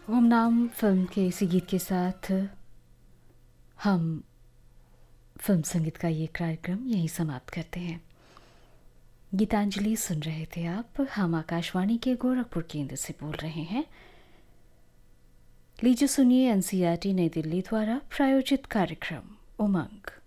गुमनाम फिल्म के इसी गीत के साथ हम फिल्म संगीत का ये कार्यक्रम यहीं समाप्त करते हैं। गीतांजलि सुन रहे थे आप। हम आकाशवाणी के गोरखपुर केंद्र से बोल रहे हैं। लीजिए सुनिए एनसीईआरटी नई दिल्ली द्वारा प्रायोजित कार्यक्रम उमंग।